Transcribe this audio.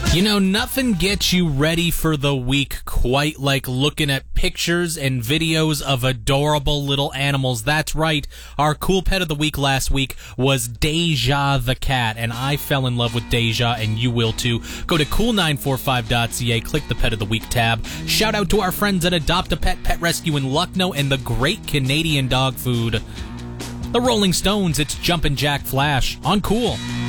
You know, nothing gets you ready for the week quite like looking at pictures and videos of adorable little animals. That's right, our cool pet of the week last week was Deja the cat, and I fell in love with Deja, and you will too. Go to cool945.ca, click the Pet of the Week tab. Shout out to our friends at Adopt a Pet Pet Rescue in Lucknow and the Great Canadian Dog Food. The Rolling Stones, it's Jumpin' Jack Flash on Cool.